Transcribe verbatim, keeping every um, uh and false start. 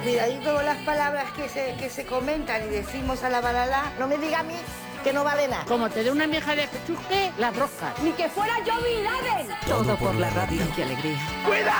Cuidadito con las palabras que se, que se comentan y decimos a la balala. No me diga a mí que no vale nada. Como te dé una vieja de chusque, las roscas. Ni que fuera yo Bin Laden. Todo por la radio. Qué alegría. ¡Cuidado!